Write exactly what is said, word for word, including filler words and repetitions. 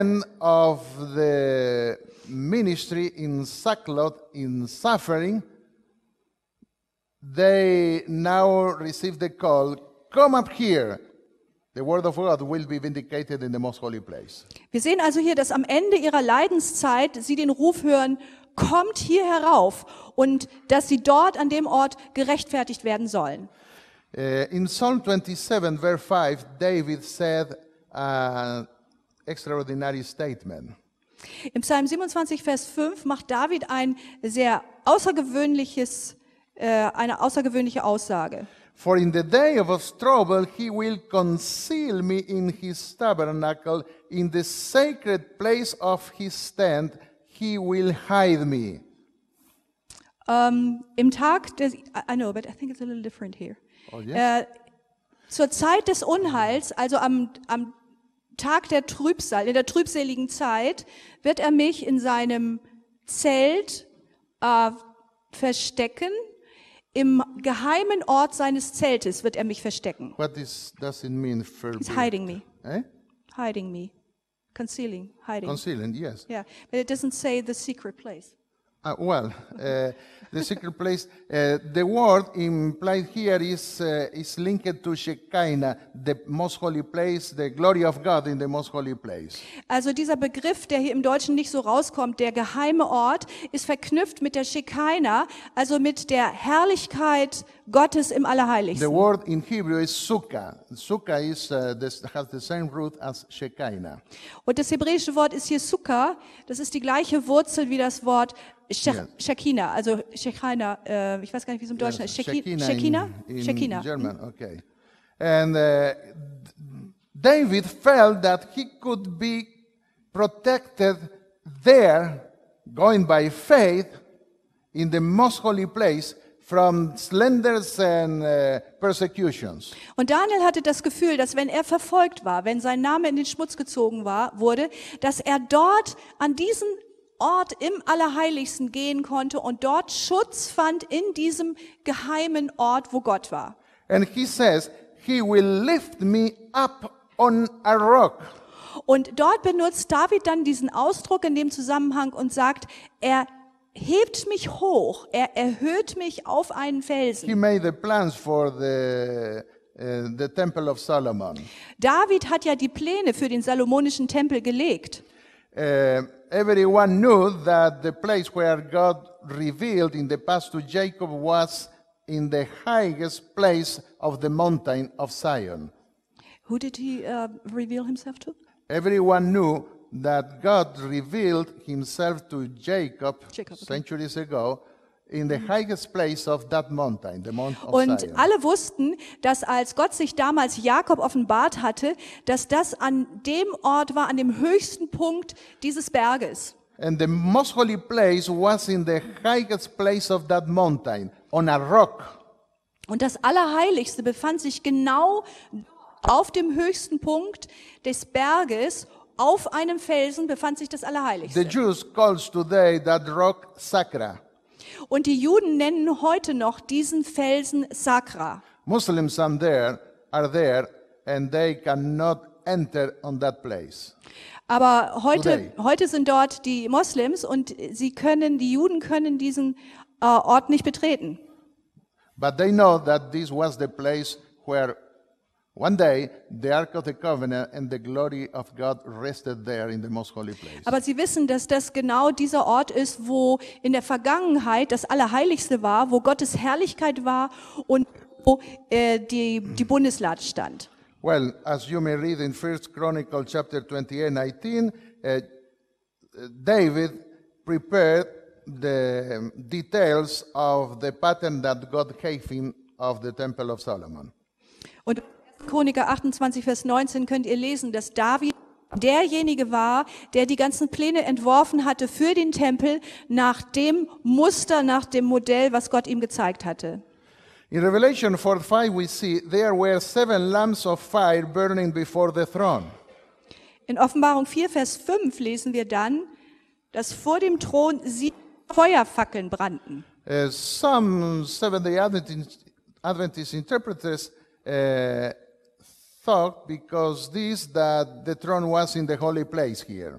of the ministry in sackcloth, in suffering, they now receive the call, come up here. The word of God will be vindicated in the most holy place. Wir sehen also hier, dass am Ende ihrer Leidenszeit sie den Ruf hören, kommt hier herauf, und dass sie dort an dem Ort gerechtfertigt werden sollen. Uh, in Psalm twenty-seven, verse five, David said an extraordinary statement. Im Psalm siebenundzwanzig, Vers fünf macht David ein sehr außergewöhnliches, äh, eine außergewöhnliche Aussage. For in the day of his trouble he will conceal me in his tabernacle, in the sacred place of his tent he will hide me. Um, Im Tag des, I know, but I think it's a little different here. Oh, yes? Äh, zur Zeit des Unheils, also am, am Tag der Trübsal, in der trübseligen Zeit, wird er mich in seinem Zelt äh, verstecken. Im geheimen Ort seines Zeltes wird er mich verstecken. What is, does it mean? He's hiding me. Eh? Hiding me. Concealing. Hiding. Concealing, yes. Yeah, but it doesn't say the secret place. Uh, well, uh, the secret place, uh, the word implied here is uh, is linked to Shekinah, the most holy place, the glory of God in the most holy place. Also dieser Begriff, der hier im Deutschen nicht so rauskommt, der geheime Ort, ist verknüpft mit der Shekinah, also mit der Herrlichkeit Gottes im The Allerheiligsten. word in Hebrew is sukkah. Sukkah is uh, this, has the same root as Shekinah. Und das hebräische Wort ist hier Sukkah, das ist die gleiche Wurzel wie das Wort Shech- Yes. Shekinah, also Shekinah, äh, ich weiß gar nicht, wie es im Deutschen Yes, ist. Sheki- Shekinah Shekinah? in, in Shekinah. German, okay. And uh, David felt that he could be protected there, going by faith, in the most holy place, from slanders and uh, persecutions. Und Daniel hatte das Gefühl, dass wenn er verfolgt war, wenn sein Name in den Schmutz gezogen war, wurde, dass er dort an diesen Ort im Allerheiligsten gehen konnte und dort Schutz fand in diesem geheimen Ort, wo Gott war. And he says, he will lift me up on a rock. Und dort benutzt David dann diesen Ausdruck in dem Zusammenhang und sagt, er hebt mich hoch, er erhöht mich auf einen He Felsen. made the plans for the, uh, the Temple of Solomon. David hat ja die Pläne für den salomonischen Tempel gelegt. Uh, everyone knew that the place where God revealed in the past to Jacob was in the highest place of the mountain of Zion. Who did he uh, reveal himself to? Everyone knew that God revealed himself to Jacob, Jacob, okay. centuries ago in the highest place of that mountain, the Mount of Und Zion. alle wussten, dass als Gott sich damals Jakob offenbart hatte, dass das an dem Ort war, an dem höchsten Punkt dieses Berges. And the most holy place was in the highest place of that mountain, on a rock. Und das Allerheiligste befand sich genau auf dem höchsten Punkt des Berges. Auf einem Felsen befand sich das The Allerheiligste. Jews calls today that rock Sacra. Und die Juden nennen heute noch diesen Felsen Sakra. Muslims are there, are there, and they cannot enter on that place. Aber heute, Today. heute sind dort die Moslems und sie können, die Juden können diesen äh, Ort nicht betreten. But they know that this was the place where one day the Ark of the Covenant and the glory of God rested there in the most holy place. Aber sie wissen, dass das genau dieser Ort ist, wo in der Vergangenheit das Allerheiligste war, wo Gottes Herrlichkeit war und wo äh, die, die Bundeslade stand. Well, as you may read in First Chronicle chapter twenty-eight, nineteen, uh, David prepared the details of the pattern that God gave him of the Temple of Solomon. Und Chroniker achtundzwanzig, Vers neunzehn könnt ihr lesen, dass David derjenige war, der die ganzen Pläne entworfen hatte für den Tempel nach dem Muster, nach dem Modell, was Gott ihm gezeigt hatte. In Revelation four five, we see there were seven lamps of fire burning before the throne. In Offenbarung vier, Vers fünf lesen wir dann, dass vor dem Thron sieben Feuerfackeln brannten. Uh, some Seventh-day Adventist, Adventist interpreters uh, thought because this that the throne was in the holy place here.